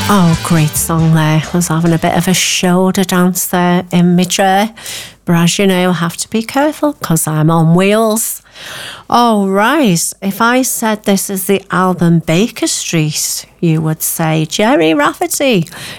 Oh, great song there. I was having a bit of a shoulder dance there in my chair. But as you know, I have to be careful because I'm on wheels. Oh, right. If I said this is the album Baker Street, you would say, Jerry Rafferty,